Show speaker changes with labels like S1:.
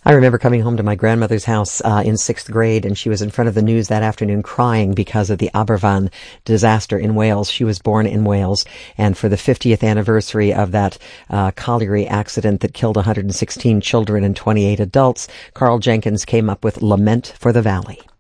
S1: I remember coming home to my grandmother's house in sixth grade, and she was in front of the news that afternoon crying because of the Aberfan disaster in Wales. She was born in Wales, and for the 50th anniversary of that colliery accident that killed 116 children and 28 adults, Carl Jenkins came up with Lament for the Valley.